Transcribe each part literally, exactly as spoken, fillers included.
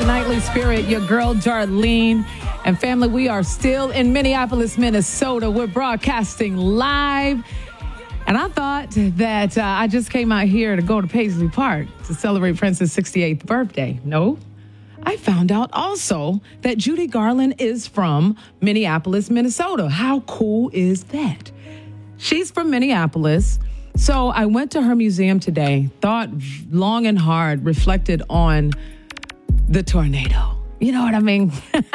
Nightly Spirit, your girl Darlene. And family, we are still in Minneapolis, Minnesota. We're broadcasting live. And I thought that uh, I just came out here to go to Paisley Park to celebrate Prince's sixty-eighth birthday. No, I found out also that Judy Garland is from Minneapolis, Minnesota. How cool is that? She's from Minneapolis. So I went to her museum today, thought long and hard, reflected on the tornado. You know what I mean?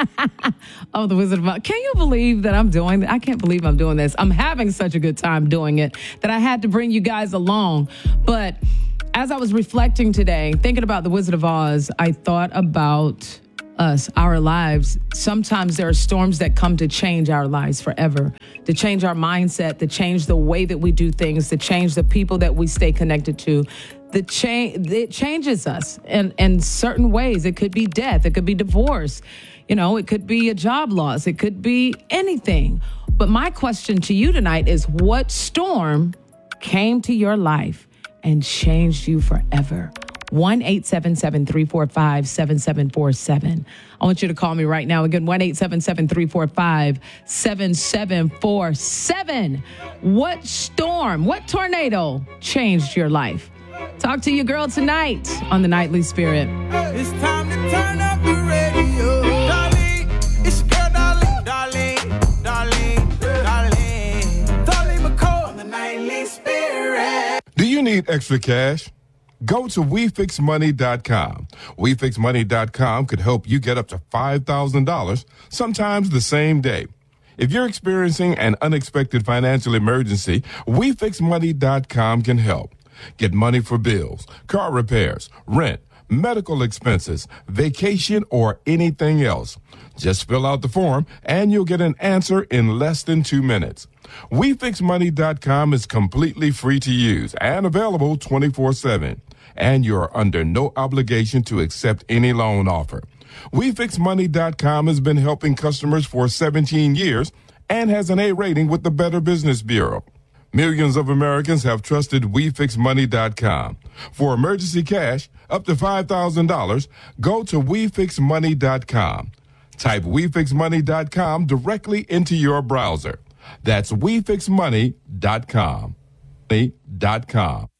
Oh, the Wizard of Oz. Can you believe that I'm doing that? I can't believe I'm doing this. I'm having such a good time doing it that I had to bring you guys along. But as I was reflecting today, thinking about the Wizard of Oz, I thought about us, our lives. Sometimes there are storms that come to change our lives forever, to change our mindset, to change the way that we do things, to change the people that we stay connected to. The cha- it changes us in, in certain ways. It could be death. It could be divorce. You know, it could be a job loss. It could be anything. But my question to you tonight is, what storm came to your life and changed you forever? one eight seven seven, three four five, seven seven four seven. I want you to call me right now. Again, one eight seven seven, three four five, seven seven four seven. What storm, what tornado changed your life? Talk to your girl tonight on the Nightly Spirit. It's time to turn up the radio. Darling, it's your girl, Darling, Darling, Darling, Darling, Darling McCall on the Nightly Spirit. Do you need extra cash? Go to we fix money dot com. we fix money dot com could help you get up to five thousand dollars, sometimes the same day. If you're experiencing an unexpected financial emergency, we fix money dot com can help. Get money for bills, car repairs, rent, medical expenses, vacation, or anything else. Just fill out the form and you'll get an answer in less than two minutes. we fix money dot com is completely free to use and available twenty-four seven. And you're under no obligation to accept any loan offer. we fix money dot com has been helping customers for seventeen years and has an A rating with the Better Business Bureau. Millions of Americans have trusted we fix money dot com. For emergency cash, up to five thousand dollars, go to we fix money dot com. Type we fix money dot com directly into your browser. That's we fix money dot com. Dot com.